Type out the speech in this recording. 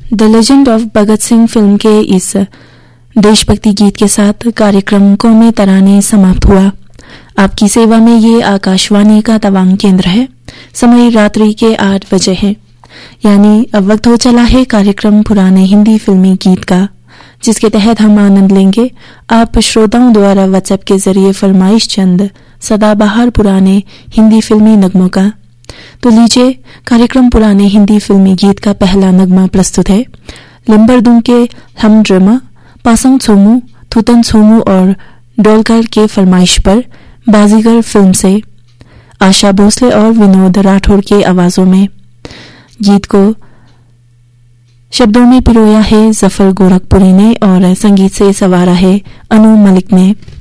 The legend of Bhagat Singh film के इस देशभक्ति गीत के साथ कार्यक्रम कौमे तराने समाप्त हुआ। आपकी सेवा में ये आकाशवाणी का तवांग केंद्र है। समय रात्रि के 8 बजे है, यानी अब वक्त हो चला है कार्यक्रम पुराने हिंदी फिल्मी गीत का, जिसके तहत हम आनंद लेंगे आप श्रोताओं द्वारा व्हाट्सएप के जरिए फरमाइश चंद सदाबहार पुराने हिंदी फिल्मी नगमों का। तो लीजिए कार्यक्रम पुराने हिंदी फिल्मी गीत का पहला नगमा प्रस्तुत है। लिम्बरदुंग के हम ड्रमा पासंग छोमू थुतन छोमू और डोलकर के फरमाइश पर बाजीगर फिल्म से आशा भोसले और विनोद राठौर के आवाजों में। गीत को शब्दों में पिरोया है जफर गोरखपुरी ने और संगीत से सवारा है अनु मलिक ने।